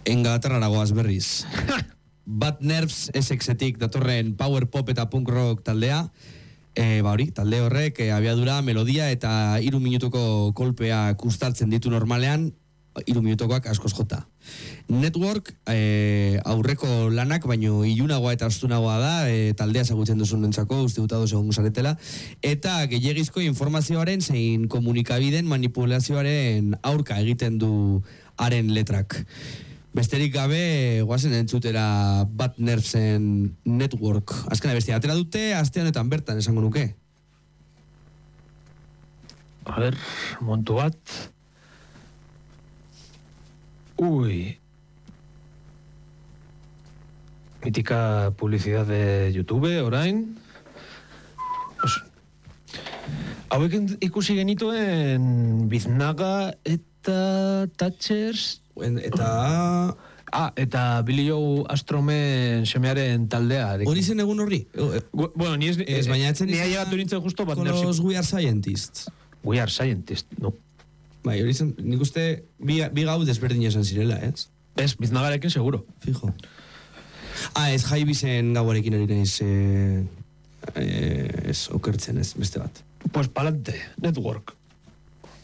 Inglaterrara goaz berriz. Bad Nerves Essexetik datorren power pop eta punk rock taldea. Talde horrek abiadura, melodia eta 3 minutuko kolpea kustartzen ditu normalean, 3 minutukoak askoz jota. Network aurreko lanak, baino ilunagoa eta astunagoa da, taldea ezagutzen duzunentzako, uste dut ados egongo zaretela, eta gehiagizko informazioaren zein komunikabideen manipulazioaren aurka egiten du haren letrak. Besterik gabe, guazen entzutera Bad Nervesen Network. Azkena bestia, atera dute, aste honetan bertan esango nuke. A ver, montu bat. Uy. Mítica publicidad de YouTube, orain. Hauek ikusi genituen Biznaga eta Thatchers... Eta Billy Joe Astromen semearen taldea. Hori zen egun horri? Bueno, ni ez bainatzen ni llegatu nintzen justo Bad Nerves. Con los We Are Scientists. We Are Scientists, no. Bai, hori zen, nik uste bi gau desberdin esan zirela, ez? Ez, Biznagarekin seguro. Fijo. Ez Jaibizen gauarekin ari naiz ez okertzen ez, beste bat. Pues palante, Network.